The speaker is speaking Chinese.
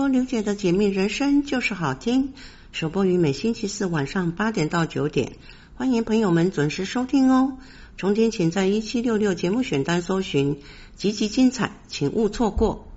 说刘姐的解密人生就是好听，首播于每星期四晚上8点到9点，欢迎朋友们准时收听哦。重点请在1766节目选单搜寻，集集精彩，请勿错过。